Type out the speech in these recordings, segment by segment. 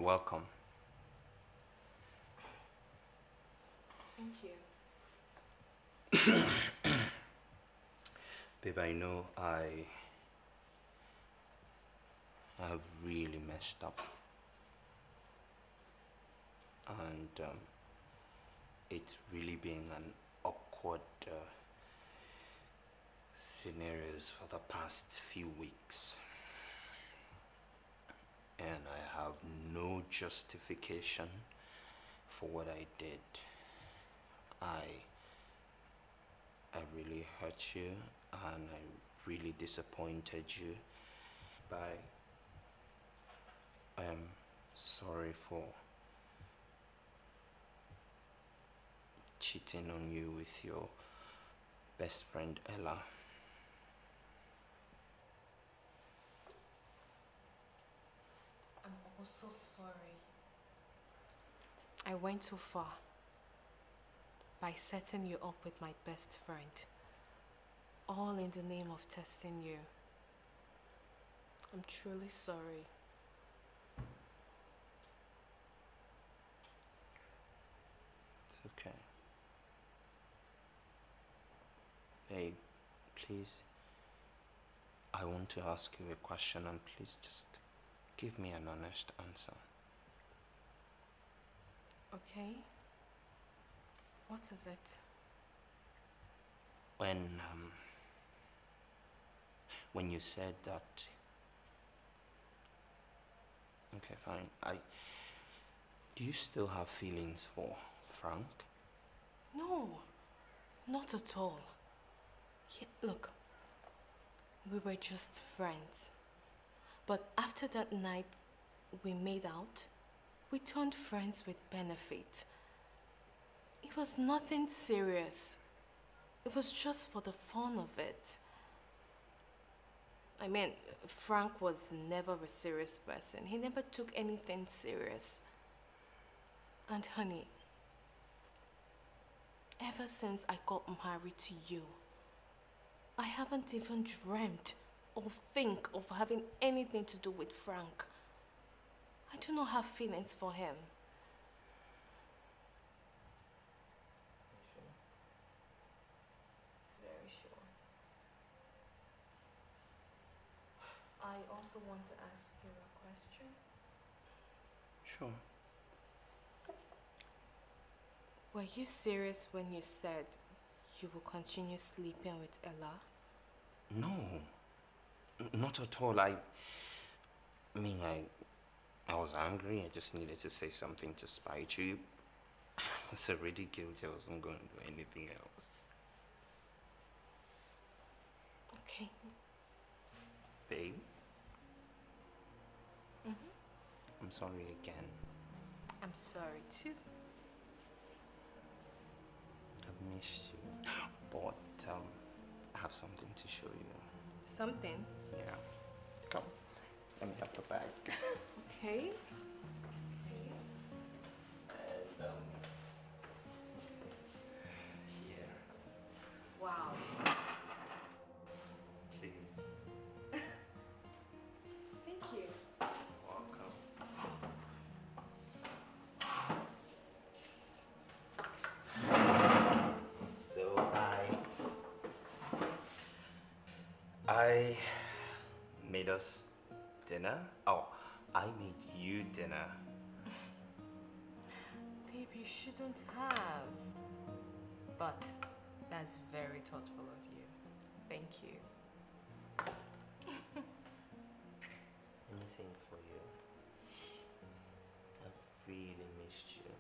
welcome. Thank you. Babe, I know I have really messed up. And it's really been an awkward scenarios for the past few weeks. And I have no justification for what I did. I really hurt you and I really disappointed you. But I am sorry for cheating on you with your best friend Ella. I'm also sorry. I went too far by setting you up with my best friend, all in the name of testing you. I'm truly sorry. It's okay. Babe, please, I want to ask you a question and please just give me an honest answer. Okay. What is it? When you said that, okay, fine. Do you still have feelings for Frank? No, not at all. Look, we were just friends. But after that night we made out, we turned friends with benefit. It was nothing serious. It was just for the fun of it. I mean, Frank was never a serious person. He never took anything serious. And honey, ever since I got married to you, I haven't even dreamt or think of having anything to do with Frank. I do not have feelings for him. Sure. Very sure. I also want to ask you a question. Sure. Were you serious when you said you will continue sleeping with Ella? No, not at all. I mean, I was angry. I just needed to say something to spite you. I was already guilty. I wasn't going to do anything else. Okay. Babe? I'm sorry again. I'm sorry too. I've missed you. But I have something to show you. Something? Yeah. Come. Let me have the bag. Okay. And here. Wow. Please. Thank you. Welcome. So I made us dinner. Oh, I made you dinner. Babe, you shouldn't have. But that's very thoughtful of you. Thank you. Anything for you. I've really missed you.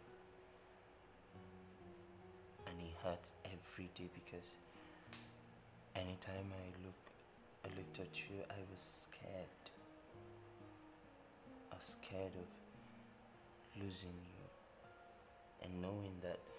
And it hurts every day because anytime I looked at you, I was scared. I was scared of losing you and knowing that